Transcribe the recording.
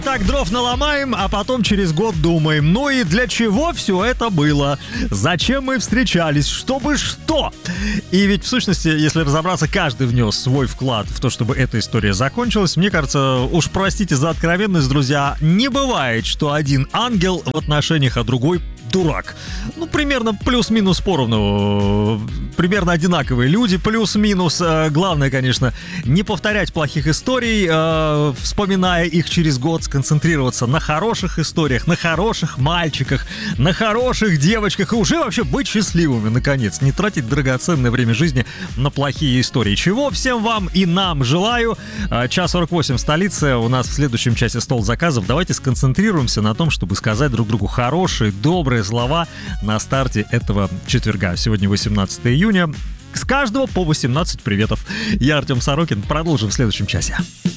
Так дров наломаем, а потом через год думаем, ну и для чего все это было? Зачем мы встречались? Чтобы что? И ведь в сущности, если разобраться, каждый внес свой вклад в то, чтобы эта история закончилась. Мне кажется, уж простите за откровенность, друзья, не бывает, что один ангел в отношениях, а другой дурак. Ну, примерно плюс-минус поровну. Примерно одинаковые люди, плюс-минус. Главное, конечно, не повторять плохих историй, вспоминая их через год, сконцентрироваться на хороших историях, на хороших мальчиках, на хороших девочках и уже вообще быть счастливыми, наконец. Не тратить драгоценное время жизни на плохие истории. Чего всем вам и нам желаю. Час 48 в столице. У нас в следующем часе стол заказов. Давайте сконцентрируемся на том, чтобы сказать друг другу хорошие, добрые слова на старте этого четверга. Сегодня 18 июня. С каждого по 18 приветов. Я Артем Сорокин. Продолжим в следующем часе.